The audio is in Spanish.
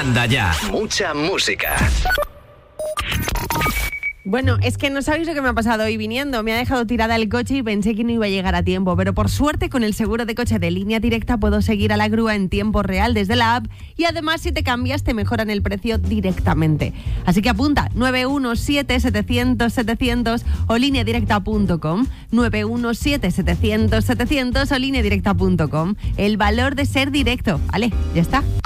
Manda Ya. Mucha música. Bueno, es que no sabéis lo que me ha pasado hoy viniendo. Me ha dejado tirada el coche y pensé que no iba a llegar a tiempo. Pero por suerte, con el seguro de coche de Línea Directa puedo seguir a la grúa en tiempo real desde la app. Y además, si te cambias, te mejoran el precio directamente. Así que apunta, 917-700-700 o lineadirecta.com. 917-700-700 o lineadirecta.com. El valor de ser directo. Vale, ya está.